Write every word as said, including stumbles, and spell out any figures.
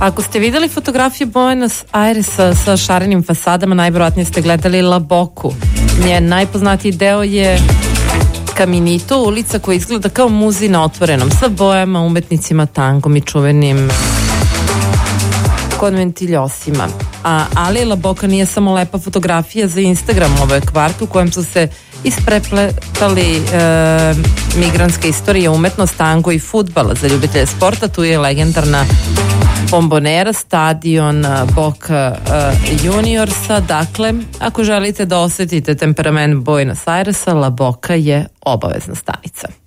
Ako ste videli fotografije Buenos Airesa sa šarenim fasadama, najvjerojatnije ste gledali La Boku. Njen najpoznatiji deo je Caminito, ulica koja izgleda kao muzej na otvorenom, sa bojama, umetnicima, tangom i čuvenim konventiljosima. A, ali La Boka nije samo lepa fotografija za Instagram, ovo je kvart u kojem su se isprepletali e, migrantska istorija, umetnost, tango i fudbala. Za ljubitelje sporta tu je legendarna Bombonera, stadion Boca Juniorsa. Dakle, ako želite da osetite temperament Buenos Airesa, La Boka je obavezna stanica.